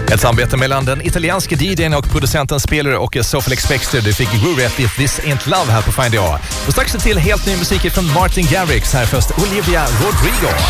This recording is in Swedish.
Ett samarbete mellan den italienske DJ:n och producenten Spiller och Soflex Spexter. Du fick Groovy with This Ain't Love här på Find A. Och strax till helt ny musik från Martin Garrix. Här först Olivia Rodrigo.